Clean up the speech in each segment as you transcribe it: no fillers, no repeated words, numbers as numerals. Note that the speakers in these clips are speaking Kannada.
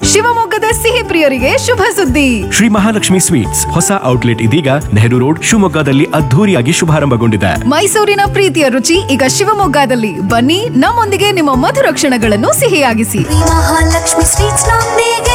ಶಿವಮೊಗ್ಗದ ಸಿಹಿ ಪ್ರಿಯರಿಗೆ ಶುಭ ಸುದ್ದಿ. ಶ್ರೀ ಮಹಾಲಕ್ಷ್ಮಿ ಸ್ವೀಟ್ಸ್ ಹೊಸ ಔಟ್ಲೆಟ್ ಇದೀಗ ನೆಹರು ರೋಡ್ ಶಿವಮೊಗ್ಗದಲ್ಲಿ ಅದ್ಧೂರಿಯಾಗಿ ಶುಭಾರಂಭಗೊಂಡಿದೆ. ಮೈಸೂರಿನ ಪ್ರೀತಿಯ ರುಚಿ ಈಗ ಶಿವಮೊಗ್ಗದಲ್ಲಿ. ಬನ್ನಿ, ನಮ್ಮೊಂದಿಗೆ ನಿಮ್ಮ ಮಧುರ ಕ್ಷಣಗಳನ್ನು ಸಿಹಿಯಾಗಿಸಿ. ಮಹಾಲಕ್ಷ್ಮಿ ಸ್ವೀಟ್ಸ್ ನೊಂದಿಗೆ.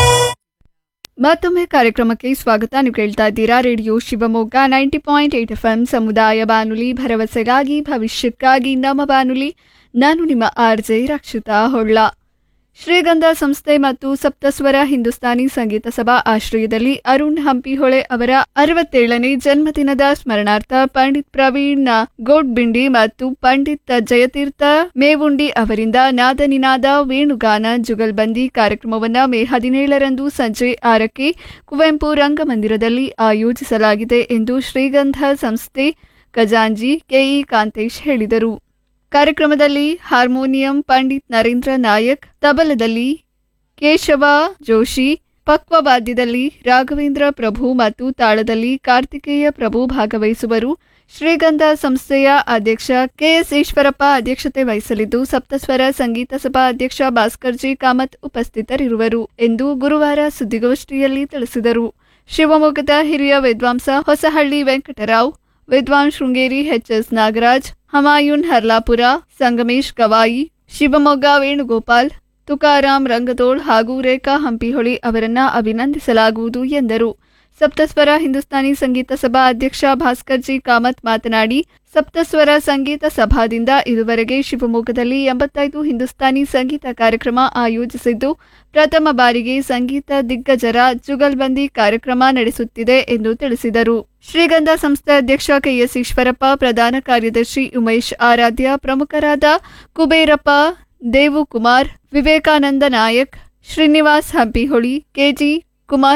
ಮತ್ತೊಮ್ಮೆ ಕಾರ್ಯಕ್ರಮಕ್ಕೆ ಸ್ವಾಗತ. ನೀವು ಕೇಳ್ತಾ ಇದ್ದೀರಾ ರೇಡಿಯೋ ಶಿವಮೊಗ್ಗ 90.8 FM ಸಮುದಾಯ ಬಾನುಲಿ, ಭರವಸೆಗಾಗಿ ಭವಿಷ್ಯಕ್ಕಾಗಿ ನಮ್ಮ ಬಾನುಲಿ. ನಾನು ನಿಮ್ಮ RJ ರಕ್ಷಿತಾ ಹೊಳ್ಳ. ಶ್ರೀಗಂಧ ಸಂಸ್ಥೆ ಮತ್ತು ಸಪ್ತಸ್ವರ ಹಿಂದೂಸ್ತಾನಿ ಸಂಗೀತ ಸಭಾ ಆಶ್ರಯದಲ್ಲಿ ಅರುಣ್ ಹಂಪಿಹೊಳೆ ಅವರ 67ನೇ ಜನ್ಮದಿನದ ಸ್ಮರಣಾರ್ಥ ಪಂಡಿತ್ ಪ್ರವೀಣ್ ಗೋಡ್ಬಿಂಡಿ ಮತ್ತು ಪಂಡಿತ್ ಜಯತೀರ್ಥ ಮೇವುಂಡಿ ಅವರಿಂದ ನಾದ ನಿನಾದ ವೇಣುಗಾನ ಜುಗಲ್ಬಂದಿ ಕಾರ್ಯಕ್ರಮವನ್ನು ಮೇ 17ರಂದು ಸಂಜೆ 6ಕ್ಕೆ ಕುವೆಂಪು ರಂಗಮಂದಿರದಲ್ಲಿ ಆಯೋಜಿಸಲಾಗಿದೆ ಎಂದು ಶ್ರೀಗಂಧ ಸಂಸ್ಥೆ ಖಜಾಂಜಿ ಕೆಇ ಕಾಂತೇಶ್ ಹೇಳಿದರು. ಕಾರ್ಯಕ್ರಮದಲ್ಲಿ ಹಾರ್ಮೋನಿಯಂ ಪಂಡಿತ್ ನರೇಂದ್ರ ನಾಯಕ್, ತಬಲದಲ್ಲಿ ಕೇಶವ ಜೋಶಿ, ಪಕ್ವವಾದ್ಯದಲ್ಲಿ ರಾಘವೇಂದ್ರ ಪ್ರಭು ಮತ್ತು ತಾಳದಲ್ಲಿ ಕಾರ್ತಿಕೇಯ ಪ್ರಭು ಭಾಗವಹಿಸುವರು. ಶ್ರೀಗಂಧ ಸಂಸ್ಥೆಯ ಅಧ್ಯಕ್ಷ ಕೆಎಸ್ ಈಶ್ವರಪ್ಪ ಅಧ್ಯಕ್ಷತೆ ವಹಿಸಲಿದ್ದು, ಸಪ್ತಸ್ವರ ಸಂಗೀತ ಸಭಾ ಅಧ್ಯಕ್ಷ ಭಾಸ್ಕರ್ ಜಿ ಕಾಮತ್ ಉಪಸ್ಥಿತರಿರುವರು ಎಂದು ಗುರುವಾರ ಸುದ್ದಿಗೋಷ್ಠಿಯಲ್ಲಿ ತಿಳಿಸಿದರು. ಶಿವಮೊಗ್ಗದ ಹಿರಿಯ ವಿದ್ವಾಂಸ ಹೊಸಹಳ್ಳಿ ವೆಂಕಟರಾವ್, ವಿದ್ವಾನ್ ಶೃಂಗೇರಿ ಎಚ್.ಎಸ್. ನಾಗರಾಜ್, ಹಮಾಯೂನ್ ಹರ್ಲಾಪುರ, ಸಂಗಮೇಶ್ ಗವಾಯಿ, ಶಿವಮೊಗ್ಗ ವೇಣುಗೋಪಾಲ್, ತುಕಾರಾಮ್ ರಂಗದೋಳ್ ಹಾಗೂ ರೇಖಾ ಹಂಪಿಹೊಳಿ ಅವರನ್ನ ಅಭಿನಂದಿಸಲಾಗುವುದು ಎಂದರು. ಸಪ್ತಸ್ವರ ಹಿಂದೂಸ್ತಾನಿ ಸಂಗೀತ ಸಭಾ ಅಧ್ಯಕ್ಷ ಭಾಸ್ಕರ್ ಜಿ ಕಾಮತ್ ಮಾತನಾಡಿ, ಸಪ್ತಸ್ವರ ಸಂಗೀತ ಸಭಾದಿಂದ ಇದುವರೆಗೆ ಶಿವಮೊಗ್ಗದಲ್ಲಿ 85 ಹಿಂದೂಸ್ತಾನಿ ಸಂಗೀತ ಕಾರ್ಯಕ್ರಮ ಆಯೋಜಿಸಿದ್ದು, ಪ್ರಥಮ ಬಾರಿಗೆ ಸಂಗೀತ ದಿಗ್ಗಜರ ಜುಗಲ್ಬಂದಿ ಕಾರ್ಯಕ್ರಮ ನಡೆಸುತ್ತಿದೆ ಎಂದು ತಿಳಿಸಿದರು. ಶ್ರೀಗಂಧ ಸಂಸ್ಥೆ ಅಧ್ಯಕ್ಷ ಕೆಎಸ್ ಈಶ್ವರಪ್ಪ, ಪ್ರಧಾನ ಕಾರ್ಯದರ್ಶಿ ಉಮೇಶ್ ಆರಾಧ್ಯ, ಪ್ರಮುಖರಾದ ಕುಬೇರಪ್ಪ, ದೇವುಕುಮಾರ್, ವಿವೇಕಾನಂದ ನಾಯಕ್, ಶ್ರೀನಿವಾಸ್ ಹಂಪಿಹೊಳಿ, ಕೆಜಿ ಕುಮಾರ್